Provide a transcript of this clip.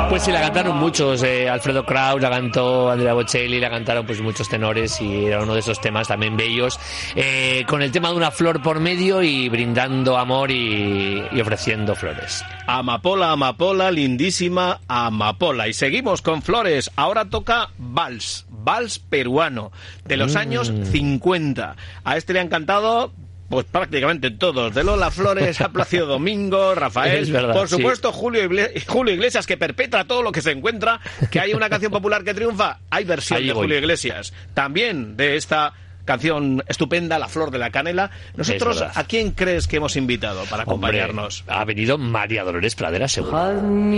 Pues sí, la cantaron muchos, Alfredo Kraus, la cantó Andrea Bocelli, la cantaron pues muchos tenores y era uno de esos temas también bellos, con el tema de una flor por medio y brindando amor y ofreciendo flores. Amapola, amapola, lindísima amapola. Y seguimos con flores. Ahora toca vals peruano, de los años 50. A este le han cantado... pues prácticamente todos, de Lola Flores a Plácido Domingo, Rafael, verdad, por supuesto sí. Julio Iglesias, que perpetra todo lo que se encuentra, que hay una canción popular que triunfa, hay versión de Julio Iglesias, también de esta canción estupenda, La Flor de la Canela. Nosotros, ¿a quién crees que hemos invitado para acompañarnos? Hombre, ha venido María Dolores Pradera, seguro.